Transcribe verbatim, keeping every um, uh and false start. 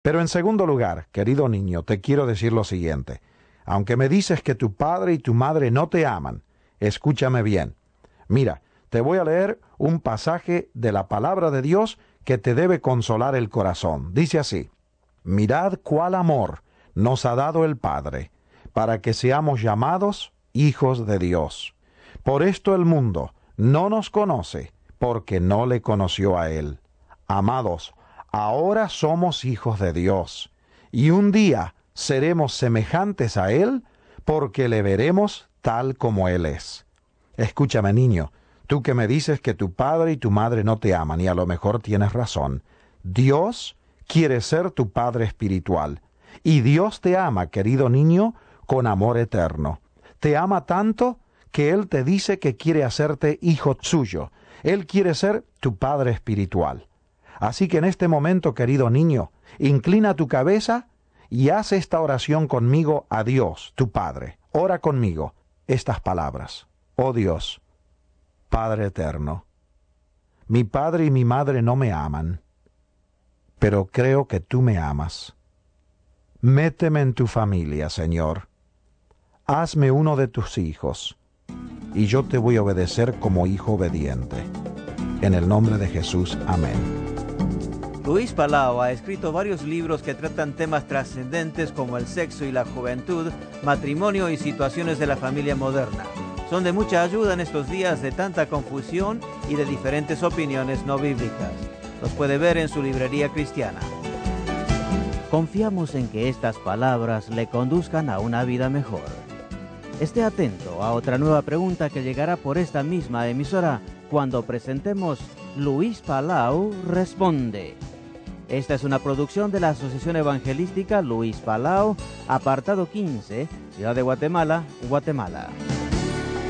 Pero en segundo lugar, querido niño, te quiero decir lo siguiente. Aunque me dices que tu padre y tu madre no te aman, escúchame bien. Mira, te voy a leer un pasaje de la palabra de Dios que te debe consolar el corazón. Dice así: mirad cuál amor nos ha dado el Padre, para que seamos llamados hijos de Dios. Por esto el mundo no nos conoce, porque no le conoció a Él. Amados, ahora somos hijos de Dios, y un día seremos semejantes a Él, porque le veremos tal como Él es. Escúchame, niño, tú que me dices que tu padre y tu madre no te aman, y a lo mejor tienes razón. Dios quiere ser tu Padre espiritual, y Dios te ama, querido niño, con amor eterno. Te ama tanto que Él te dice que quiere hacerte hijo suyo. Él quiere ser tu Padre espiritual. Así que en este momento, querido niño, inclina tu cabeza y haz esta oración conmigo a Dios, tu Padre. Ora conmigo estas palabras. Oh Dios, Padre eterno, mi padre y mi madre no me aman, pero creo que tú me amas. Méteme en tu familia, Señor. Hazme uno de tus hijos, y yo te voy a obedecer como hijo obediente. En el nombre de Jesús, amén. Luis Palau ha escrito varios libros que tratan temas trascendentes como el sexo y la juventud, matrimonio y situaciones de la familia moderna. Son de mucha ayuda en estos días de tanta confusión y de diferentes opiniones no bíblicas. Los puede ver en su librería cristiana. Confiamos en que estas palabras le conduzcan a una vida mejor. Esté atento a otra nueva pregunta que llegará por esta misma emisora cuando presentemos Luis Palau Responde. Esta es una producción de la Asociación Evangelística Luis Palau, apartado quince, Ciudad de Guatemala, Guatemala.